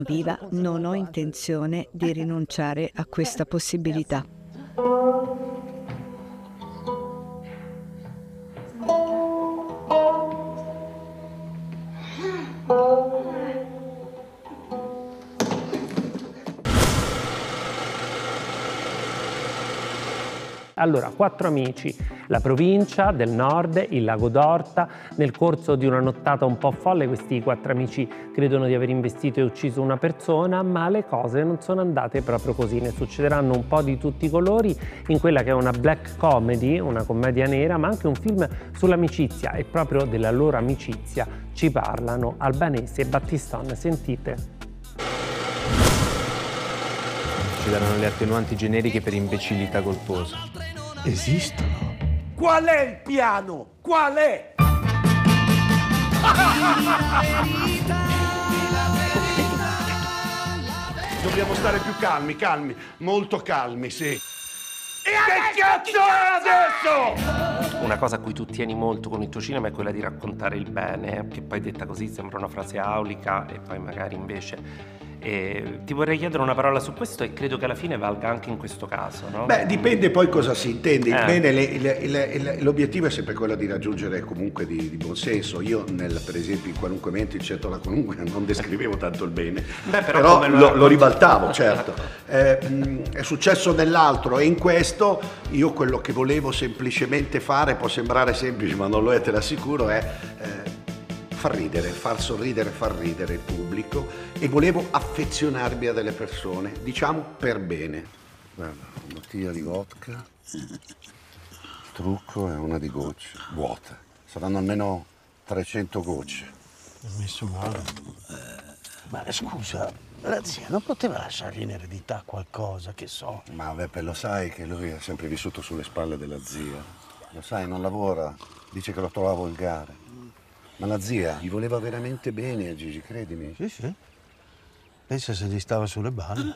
Viva, non ho intenzione di rinunciare a questa possibilità. Allora, 4 amici, la provincia del nord, il lago d'Orta. Nel corso di una nottata un po' folle questi 4 amici credono di aver investito e ucciso una persona, ma le cose non sono andate proprio così. Ne succederanno un po' di tutti i colori in quella che è una black comedy, una commedia nera, ma anche un film sull'amicizia, e proprio della loro amicizia ci parlano Albanese e Battiston. Sentite. Ci daranno le attenuanti generiche per imbecillità colposa. Esistono. Qual è il piano? Qual è? Dobbiamo stare più calmi, molto calmi, sì. E che cazzo è adesso? Una cosa a cui tu tieni molto con il tuo cinema è quella di raccontare il bene, che poi detta così sembra una frase aulica e poi magari invece... ti vorrei chiedere una parola su questo, e credo che alla fine valga anche in questo caso, no? Beh, dipende poi cosa si intende. Bene, l'obiettivo è sempre quello di raggiungere comunque di buon senso. Io, per esempio, in qualunque mente, certo la qualunque, non descrivevo tanto il bene. Beh, però lo ribaltavo, certo. È successo nell'altro, e in questo io quello che volevo semplicemente fare, può sembrare semplice ma non lo è, te l'assicuro, è far ridere, far sorridere, far ridere il pubblico, e volevo affezionarmi a delle persone, diciamo per bene. Guarda, una bottiglia di vodka, il trucco è una di gocce, vuote. Saranno almeno 300 gocce. Ho messo male. Ma scusa, la zia non poteva lasciargli in eredità qualcosa, che so? Ma Beppe, lo sai che lui ha sempre vissuto sulle spalle della zia? Lo sai, non lavora, dice che lo trova volgare. Ma la zia gli voleva veramente bene a Gigi, credimi. Sì. Pensa se gli stava sulle balle.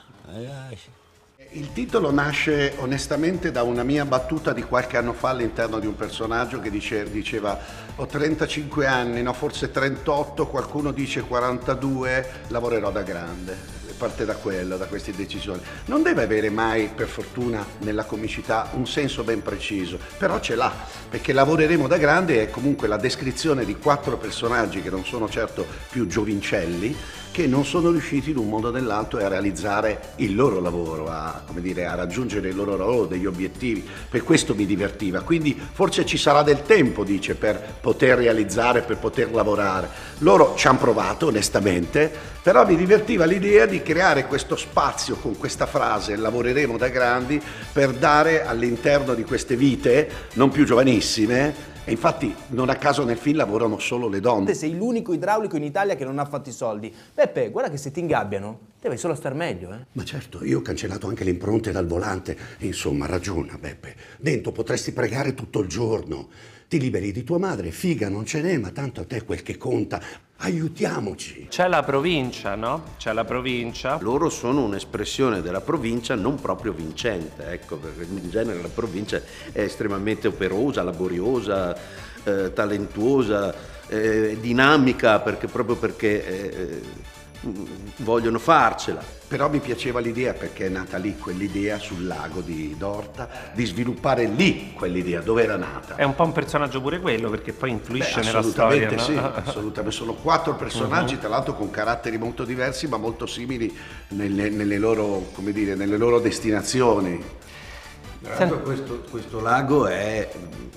Il titolo nasce onestamente da una mia battuta di qualche anno fa all'interno di un personaggio che diceva ho 35 anni, no, forse 38, qualcuno dice 42, lavorerò da grande. Parte da quello, da queste decisioni. Non deve avere mai, per fortuna, nella comicità un senso ben preciso, però ce l'ha, perché lavoreremo da grande è comunque la descrizione di 4 personaggi che non sono certo più giovincelli, che non sono riusciti in un modo o nell'altro a realizzare il loro lavoro, a raggiungere il loro lavoro, degli obiettivi. Per questo mi divertiva, quindi forse ci sarà del tempo, dice, per poter realizzare, per poter lavorare. Loro ci hanno provato onestamente, però mi divertiva l'idea di creare questo spazio con questa frase, lavoreremo da grandi, per dare all'interno di queste vite, non più giovanissime, e infatti non a caso nel film lavorano solo le donne. Sei l'unico idraulico in Italia che non ha fatto i soldi. Beppe, guarda che se ti ingabbiano, te vai solo a star meglio, eh? Ma certo, io ho cancellato anche le impronte dal volante. Insomma, ragiona, Beppe. Dentro potresti pregare tutto il giorno. Ti liberi di tua madre, figa non ce n'è, ma tanto a te quel che conta. Aiutiamoci. C'è la provincia, no? C'è la provincia. Loro sono un'espressione della provincia non proprio vincente, ecco, perché in genere la provincia è estremamente operosa, laboriosa, talentuosa, dinamica, proprio perché vogliono farcela. Però mi piaceva l'idea, perché è nata lì quell'idea sul lago di Dorta, di sviluppare lì quell'idea, dove era nata. È un po' un personaggio pure quello, perché poi influisce nella storia, assolutamente sì, no? assolutamente. Sono 4 personaggi, tra l'altro con caratteri molto diversi, ma molto simili nelle loro, come dire, nelle loro destinazioni. Tra l'altro questo lago è...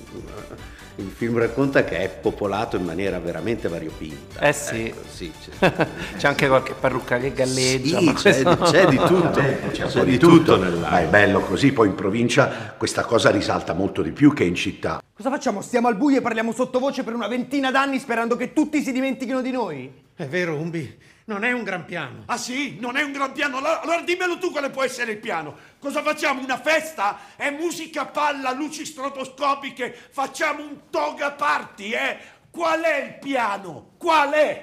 Il film racconta che è popolato in maniera veramente variopinta. Eh sì. Ecco, sì, c'è anche qualche parrucca che galleggia. Sì, ma c'è di tutto. C'è di tutto nel lago. Ma è bello così, poi in provincia questa cosa risalta molto di più che in città. Cosa facciamo? Stiamo al buio e parliamo sottovoce per una ventina d'anni sperando che tutti si dimentichino di noi? È vero, Umbi, non è un gran piano. Ah sì? Non è un gran piano? Allora dimmelo tu quale può essere il piano. Cosa facciamo? Una festa? È musica a palla, luci stroboscopiche? Facciamo un toga party, eh? Qual è il piano? Qual è?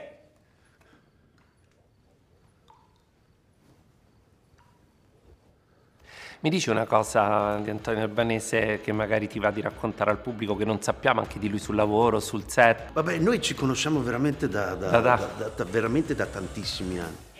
Mi dici una cosa di Antonio Albanese che magari ti va di raccontare al pubblico, che non sappiamo anche di lui sul lavoro, sul set? Vabbè, noi ci conosciamo veramente veramente da tantissimi anni.